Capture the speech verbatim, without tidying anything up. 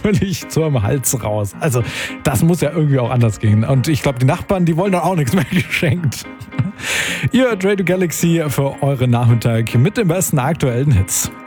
völlig zum Hals raus. Also das muss ja irgendwie auch anders gehen. Und ich glaube, die Nachbarn, die wollen dann auch nichts mehr geschenkt. Ihr hört Radio Galaxy für euren Nachmittag mit den besten aktuellen Hits.